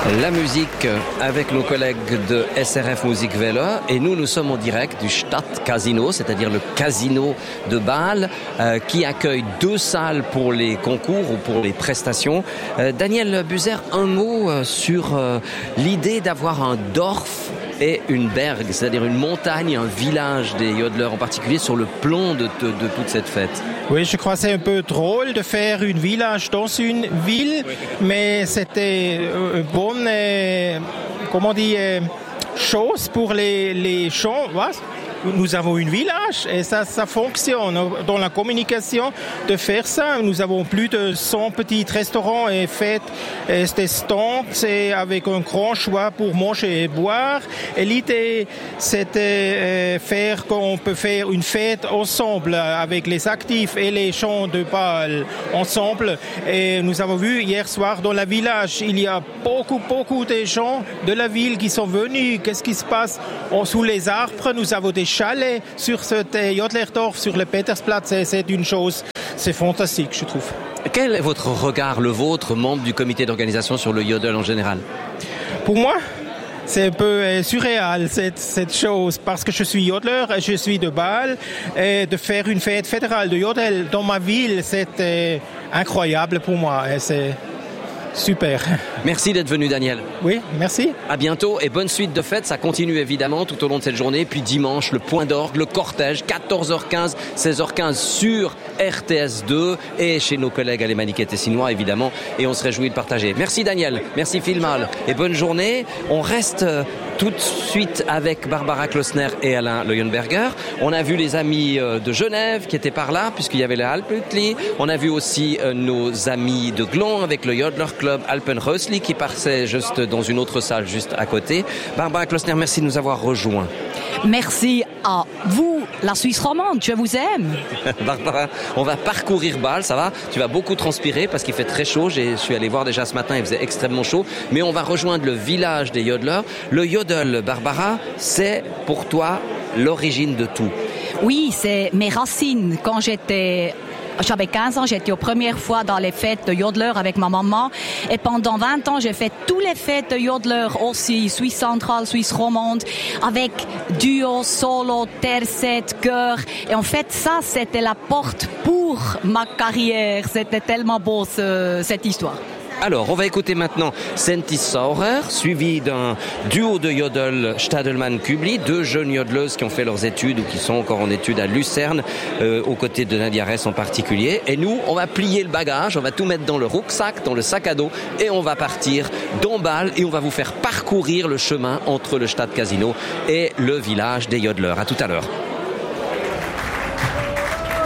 La musique avec nos collègues de SRF Musikwelle et nous sommes en direct du Stadtcasino, c'est-à-dire le casino de Bâle qui accueille 2 salles pour les concours ou pour les prestations. Daniel Buser, un mot sur l'idée d'avoir un Dorf et une Berg, c'est-à-dire une montagne, un village des yodeleurs en particulier sur le plan de toute cette fête. Oui, je crois que c'est un peu drôle de faire un village dans une ville, mais c'était une bonne, chose pour les gens. Nous avons un village et ça fonctionne dans la communication de faire ça. Nous avons plus de 100 petits restaurants et fêtes et des stands avec un grand choix pour manger et boire. Et l'idée, c'était qu'on peut faire une fête ensemble avec les actifs et les gens de Bâle ensemble. Et nous avons vu hier soir dans le village, il y a beaucoup de gens de la ville qui sont venus. Qu'est-ce qui se passe sous les arbres? Nous avons des chalets sur ce Jodlerdorf, sur le Petersplatz, c'est une chose, c'est fantastique, je trouve. Quel est votre regard, le vôtre, membre du comité d'organisation, sur le yodel en général? Pour moi, c'est un peu surréal cette chose, parce que je suis yodeleur et je suis de Bâle, et de faire une fête fédérale de yodel dans ma ville, c'est incroyable pour moi, et c'est super. Merci d'être venu, Daniel. Oui, merci. À bientôt et bonne suite de fêtes. Ça continue évidemment tout au long de cette journée. Puis dimanche, le point d'orgue, le cortège, 14h15, 16h15 sur RTS2 et chez nos collègues alémaniques et tessinois évidemment. Et on se réjouit de partager. Merci Daniel, merci Phil Mal et bonne journée. On reste tout de suite avec Barbara Klossner et Alain Leuenberger. On a vu les amis de Genève qui étaient par là puisqu'il y avait le Alpenutli. On a vu aussi nos amis de Gland avec le Jodler Club Alpenrösli qui passait juste dans une autre salle juste à côté. Barbara Klossner, merci de nous avoir rejoints. Merci à vous, la Suisse romande, je vous aime. Barbara, on va parcourir Bâle, ça va? Tu vas beaucoup transpirer parce qu'il fait très chaud. Je suis allé voir déjà ce matin, il faisait extrêmement chaud. Mais on va rejoindre le village des yodeleurs. Le yodel, Barbara, c'est pour toi l'origine de tout. Oui, c'est mes racines. Quand j'avais 15 ans, j'étais aux premières fois dans les fêtes de yodeleurs avec ma maman. Et pendant 20 ans, j'ai fait toutes les fêtes de yodeleurs aussi, Suisse centrale, Suisse romande, avec duo, solo, tercet, chœur. Et en fait, ça, c'était la porte pour ma carrière. C'était tellement beau, cette histoire. Alors, on va écouter maintenant Sentis Saurer, suivi d'un duo de yodel Stadelmann-Kubli, 2 jeunes yodeleuses qui ont fait leurs études ou qui sont encore en études à Lucerne, aux côtés de Nadia Ress en particulier. Et nous, on va plier le bagage, on va tout mettre dans le rucksack, dans le sac à dos, et on va partir dans Bâle et on va vous faire parcourir le chemin entre le Stadtcasino et le village des yodeleurs. À tout à l'heure.